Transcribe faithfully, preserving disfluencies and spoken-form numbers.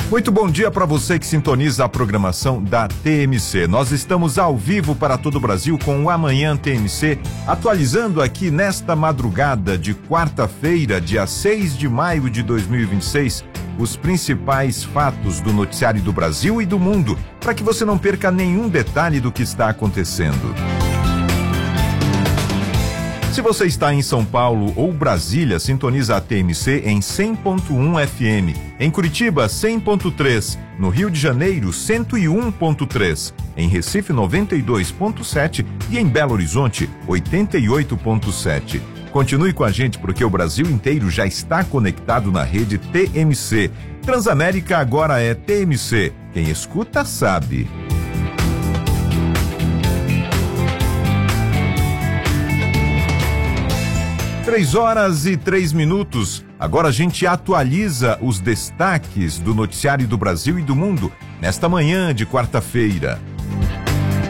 Muito bom dia para você que sintoniza a programação da T M C. Nós estamos ao vivo para todo o Brasil com o Amanhã T M C, atualizando aqui nesta madrugada de quarta-feira, dia seis de maio de dois mil e vinte e seis, os principais fatos do noticiário do Brasil e do mundo, para que você não perca nenhum detalhe do que está acontecendo. Se você está em São Paulo ou Brasília, sintoniza a T M C em cem ponto um F M. Em Curitiba, cem ponto três. No Rio de Janeiro, cento e um ponto três. Em Recife, noventa e dois ponto sete. E em Belo Horizonte, oitenta e oito ponto sete. Continue com a gente porque o Brasil inteiro já está conectado na rede T M C. Transamérica agora é T M C. Quem escuta sabe. Três horas e três minutos. Agora a gente atualiza os destaques do noticiário do Brasil e do mundo nesta manhã de quarta-feira.